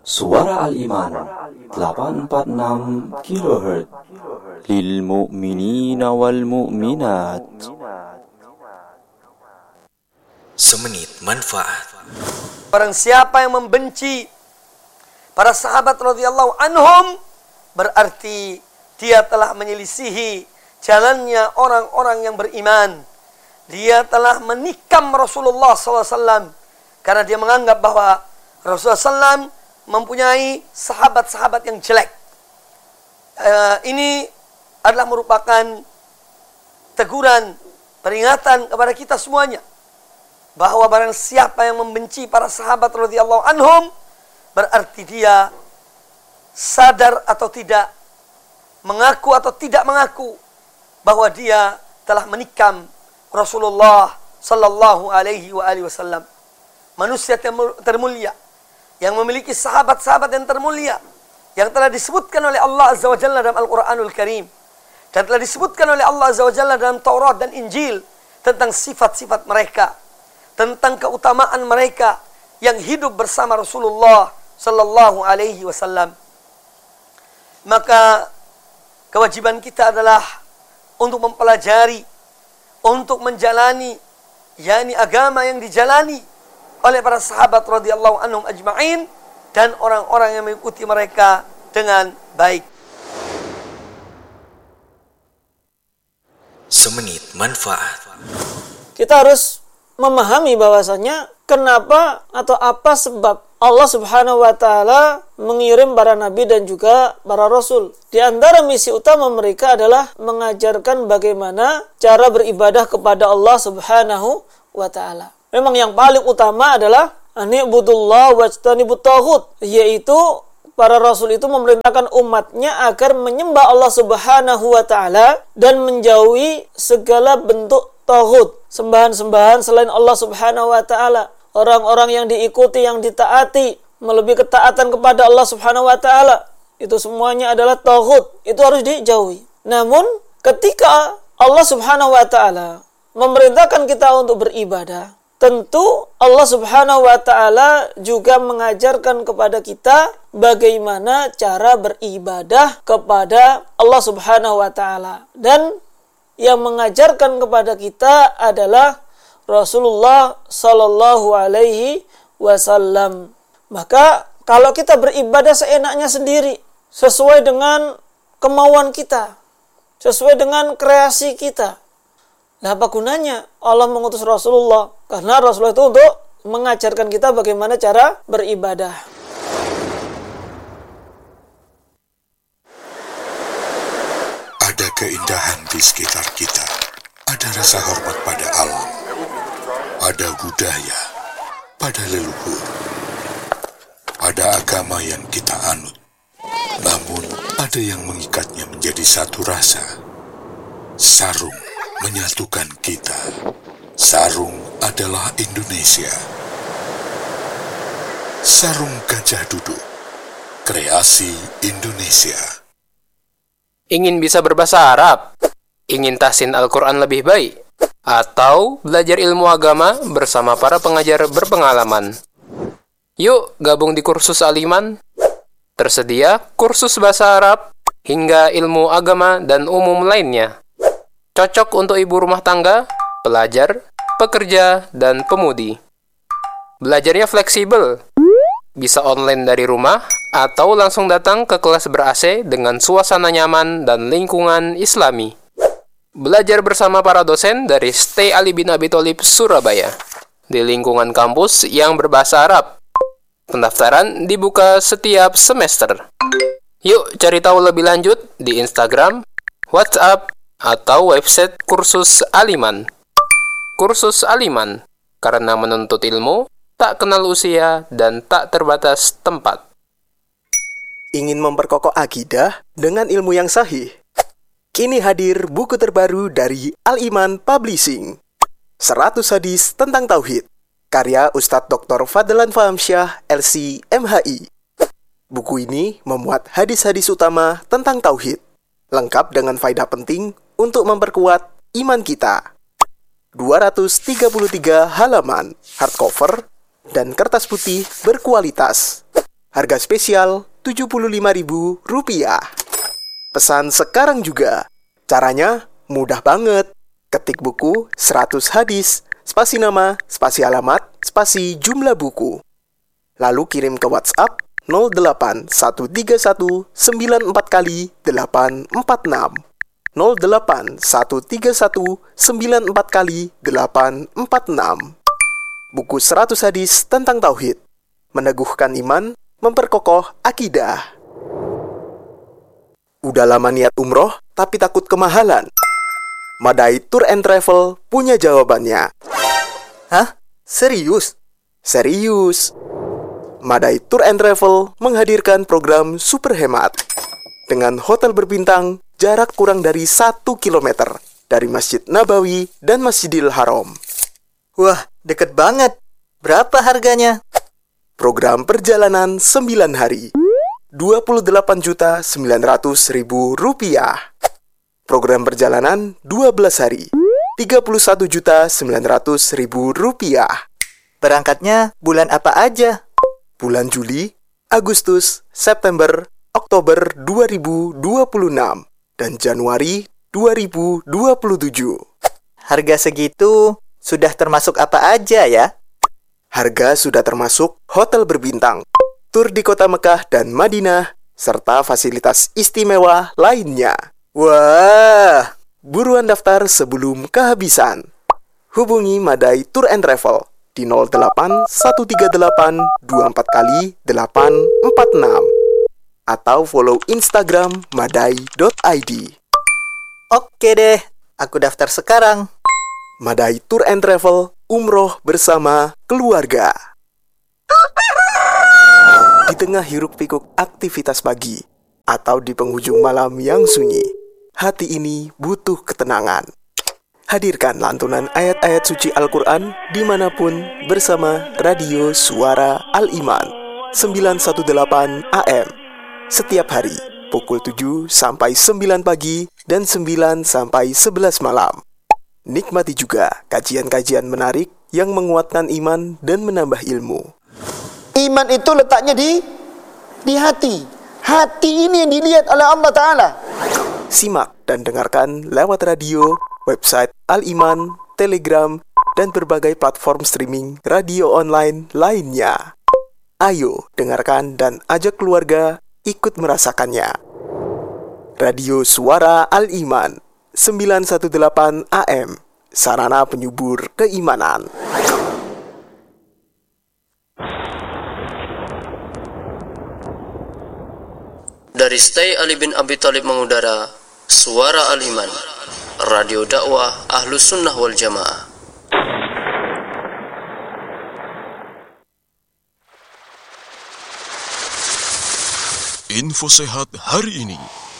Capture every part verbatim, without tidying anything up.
Suara Al-Iman delapan empat enam kilohertz lil mu'minina wal mu'minat. Semenit manfaat. Barang siapa yang membenci para sahabat radhiyallahu anhum, berarti dia telah menyelisihi jalannya orang-orang yang beriman. Dia telah menikam Rasulullah sallallahu alaihi wasallam karena dia menganggap bahwa Rasulullah sallallahu alaihi wasallam mempunyai sahabat-sahabat yang jelek. Uh, ini adalah merupakan teguran, peringatan kepada kita semuanya, bahwa barang siapa yang membenci para sahabat radhiyallahu anhum, berarti dia sadar atau tidak, mengaku atau tidak mengaku bahwa dia telah menikam Rasulullah sallallahu alaihi wa alihi wasallam. Manusia termulia yang memiliki sahabat-sahabat yang termulia, yang telah disebutkan oleh Allah Azza wa Jalla dalam Al-Quranul Karim, dan telah disebutkan oleh Allah Azza wa Jalla dalam Taurat dan Injil tentang sifat-sifat mereka, tentang keutamaan mereka yang hidup bersama Rasulullah sallallahu alaihi wasallam. Maka kewajiban kita adalah untuk mempelajari, untuk menjalani, yakni agama yang dijalani oleh para sahabat radhiyallahu anhum ajma'in dan orang-orang yang mengikuti mereka dengan baik. Semenit manfaat. Kita harus memahami bahwasanya kenapa atau apa sebab Allah Subhanahu wa taala mengirim para nabi dan juga para rasul. Di antara misi utama mereka adalah mengajarkan bagaimana cara beribadah kepada Allah Subhanahu wa taala. Memang yang paling utama adalah ani'budullah wajtanibut taghut, yaitu para rasul itu memerintahkan umatnya agar menyembah Allah Subhanahu wa taala dan menjauhi segala bentuk taghut, sembahan-sembahan selain Allah Subhanahu wa taala. Orang-orang yang diikuti, yang ditaati, melebihi ketaatan kepada Allah Subhanahu wa taala, itu semuanya adalah taghut, itu harus dijauhi. Namun ketika Allah Subhanahu wa taala memerintahkan kita untuk beribadah, tentu Allah Subhanahu wa taala juga mengajarkan kepada kita bagaimana cara beribadah kepada Allah Subhanahu wa taala. Dan yang mengajarkan kepada kita adalah Rasulullah sallallahu alaihi wasallam. Maka kalau kita beribadah seenaknya sendiri, sesuai dengan kemauan kita, sesuai dengan kreasi kita, nah apa gunanya Allah mengutus Rasulullah? Karena Rasulullah itu untuk mengajarkan kita bagaimana cara beribadah. Ada keindahan di sekitar kita. Ada rasa hormat pada alam. Ada budaya pada leluhur. Ada agama yang kita anut. Namun ada yang mengikatnya menjadi satu rasa. Sarung menyatukan kita. Sarung adalah Indonesia. Sarung Gajah Duduk, kreasi Indonesia. Ingin bisa berbahasa Arab? Ingin tahsin Al-Quran lebih baik? Atau belajar ilmu agama bersama para pengajar berpengalaman? Yuk gabung di kursus Al-Iman. Tersedia kursus bahasa Arab hingga ilmu agama dan umum lainnya. Cocok untuk ibu rumah tangga, pelajar, pekerja, dan pemudi. Belajarnya fleksibel. Bisa online dari rumah atau langsung datang ke kelas ber-A C dengan suasana nyaman dan lingkungan Islami. Belajar bersama para dosen dari Stay Ali bin Abi Thalib Surabaya di lingkungan kampus yang berbahasa Arab. Pendaftaran dibuka setiap semester. Yuk cari tahu lebih lanjut di Instagram, WhatsApp, atau website kursus Al-Iman. Kursus Al-Iman, karena menuntut ilmu tak kenal usia dan tak terbatas tempat. Ingin memperkokoh akidah dengan ilmu yang sahih? Kini hadir buku terbaru dari Al-Iman Publishing, seratus hadis tentang Tauhid, karya Ustadz Doktor Fadlan Fahamsyah, L C M H I. Buku ini memuat hadis-hadis utama tentang Tauhid, lengkap dengan faedah penting untuk memperkuat iman kita. dua ratus tiga puluh tiga halaman, hardcover, dan kertas putih berkualitas. Harga spesial tujuh puluh lima ribu rupiah. Pesan sekarang juga. Caranya mudah banget. Ketik buku seratus hadis, spasi nama, spasi alamat, spasi jumlah buku. Lalu kirim ke WhatsApp nol delapan satu tiga satu sembilan empat kali delapan empat enam. nol delapan satu tiga satu sembilan empat kali delapan empat enam. Buku seratus hadis tentang tauhid. Meneguhkan iman, memperkokoh akidah. Udah lama niat umroh, tapi takut kemahalan? Madai Tour and Travel punya jawabannya. Hah? Serius? Serius. Madai Tour and Travel menghadirkan program super hemat. Dengan hotel berbintang, jarak kurang dari satu kilometer dari Masjid Nabawi dan Masjidil Haram. Wah, deket banget. Berapa harganya? Program perjalanan sembilan hari. dua puluh delapan juta sembilan ratus ribu rupiah. Program perjalanan dua belas hari. tiga puluh satu juta sembilan ratus ribu rupiah. Berangkatnya bulan apa aja? Bulan Juli, Agustus, September, Oktober dua ribu dua puluh enam dan Januari dua ribu dua puluh tujuh. Harga segitu sudah termasuk apa aja ya? Harga sudah termasuk hotel berbintang, tur di kota Mekah dan Madinah, serta fasilitas istimewa lainnya. Wah, buruan daftar sebelum kehabisan. Hubungi Madai Tour and Travel di nol delapan satu tiga delapan dua empat kali delapan empat enam atau follow Instagram madai dot i d. Oke deh, aku daftar sekarang. Madai Tour and Travel, umroh bersama keluarga. Di tengah hiruk-pikuk aktivitas pagi atau di penghujung malam yang sunyi, hati ini butuh ketenangan. Hadirkan lantunan ayat-ayat suci Al-Quran dimanapun bersama Radio Suara Al-Iman sembilan satu delapan A M setiap hari pukul tujuh sampai sembilan pagi dan sembilan sampai sebelas malam. Nikmati juga kajian-kajian menarik yang menguatkan iman dan menambah ilmu. Iman itu letaknya di di hati. Hati ini yang dilihat oleh Allah Ta'ala. Simak dan dengarkan lewat radio, website Al-Iman, Telegram, dan berbagai platform streaming radio online lainnya. Ayo dengarkan dan ajak keluarga ikut merasakannya. Radio Suara Al-Iman sembilan satu delapan A M, sarana penyubur keimanan. Dari Stay Ali bin Abi Thalib mengudara, Suara Al-Iman, radio dakwah Ahlus Sunnah wal Jamaah. Info sehat hari ini.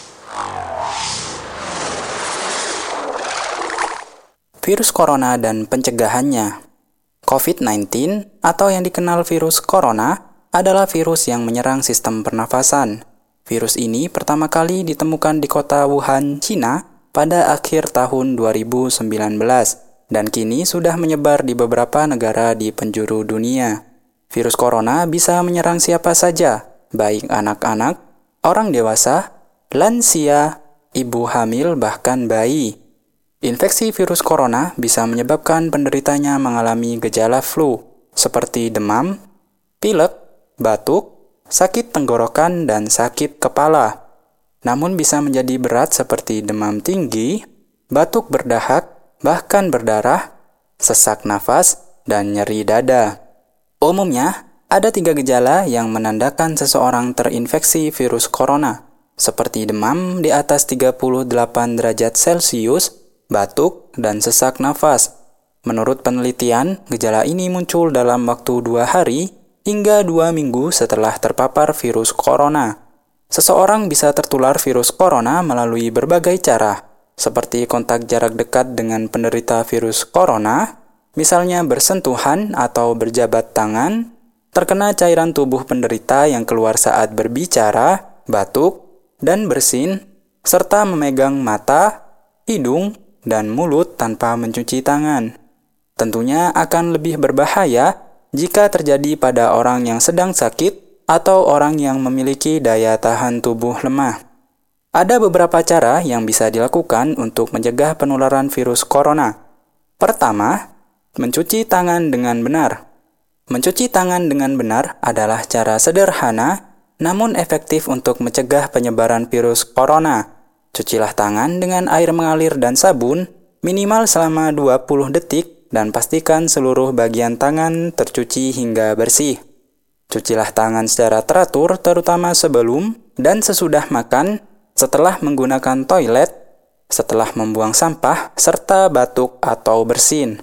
Virus corona dan pencegahannya. covid sembilan belas atau yang dikenal virus corona adalah virus yang menyerang sistem pernafasan. Virus ini pertama kali ditemukan di kota Wuhan, Cina pada akhir tahun dua ribu sembilan belas dan kini sudah menyebar di beberapa negara di penjuru dunia. Virus corona bisa menyerang siapa saja, baik anak-anak, orang dewasa, lansia, ibu hamil, bahkan bayi. Infeksi virus corona bisa menyebabkan penderitanya mengalami gejala flu, seperti demam, pilek, batuk, sakit tenggorokan, dan sakit kepala. Namun bisa menjadi berat seperti demam tinggi, batuk berdahak, bahkan berdarah, sesak nafas, dan nyeri dada. Umumnya, ada tiga gejala yang menandakan seseorang terinfeksi virus corona, seperti demam di atas tiga puluh delapan derajat Celcius, batuk, dan sesak nafas. Menurut penelitian, gejala ini muncul dalam waktu dua hari hingga dua minggu setelah terpapar virus corona. Seseorang bisa tertular virus corona melalui berbagai cara, seperti kontak jarak dekat dengan penderita virus corona, misalnya bersentuhan atau berjabat tangan, terkena cairan tubuh penderita yang keluar saat berbicara, batuk, dan bersin, serta memegang mata, hidung, dan mulut tanpa mencuci tangan. Tentunya akan lebih berbahaya jika terjadi pada orang yang sedang sakit atau orang yang memiliki daya tahan tubuh lemah. Ada beberapa cara yang bisa dilakukan untuk mencegah penularan virus corona. Pertama, mencuci tangan dengan benar. Mencuci tangan dengan benar adalah cara sederhana namun efektif untuk mencegah penyebaran virus corona. Cucilah tangan dengan air mengalir dan sabun minimal selama dua puluh detik dan pastikan seluruh bagian tangan tercuci hingga bersih. Cucilah tangan secara teratur terutama sebelum dan sesudah makan, setelah menggunakan toilet, setelah membuang sampah, serta batuk atau bersin.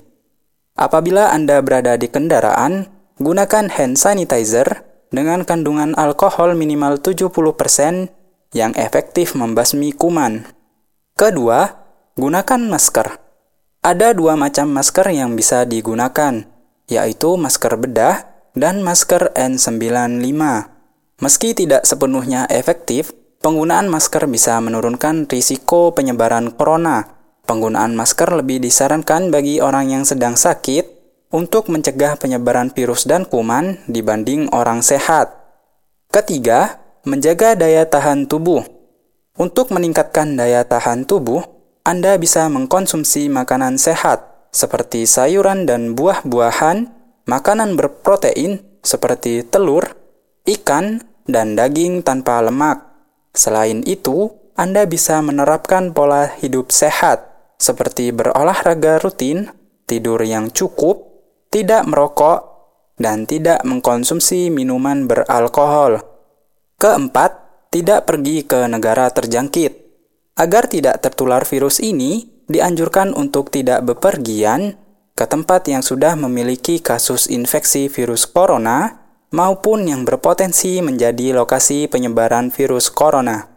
Apabila Anda berada di kendaraan, gunakan hand sanitizer dengan kandungan alkohol minimal tujuh puluh persen yang efektif membasmi kuman. Kedua, gunakan masker. Ada dua macam masker yang bisa digunakan, yaitu masker bedah dan masker N sembilan puluh lima. Meski tidak sepenuhnya efektif, penggunaan masker bisa menurunkan risiko penyebaran corona. Penggunaan masker lebih disarankan bagi orang yang sedang sakit untuk mencegah penyebaran virus dan kuman dibanding orang sehat. Ketiga, menjaga daya tahan tubuh. Untuk meningkatkan daya tahan tubuh, Anda bisa mengkonsumsi makanan sehat seperti sayuran dan buah-buahan, makanan berprotein seperti telur, ikan, dan daging tanpa lemak. Selain itu, Anda bisa menerapkan pola hidup sehat seperti berolahraga rutin, tidur yang cukup, tidak merokok, dan tidak mengkonsumsi minuman beralkohol. Keempat, tidak pergi ke negara terjangkit. Agar tidak tertular virus ini, dianjurkan untuk tidak bepergian ke tempat yang sudah memiliki kasus infeksi virus corona maupun yang berpotensi menjadi lokasi penyebaran virus corona.